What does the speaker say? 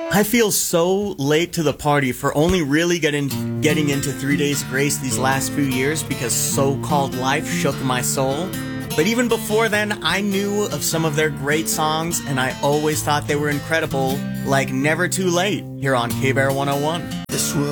I feel so late to the party for only really getting into 3 Days Grace these last few years because So-Called Life shook my soul. But even before then, I knew of some of their great songs, and I always thought they were incredible, like Never Too Late, here on K-Bear 101.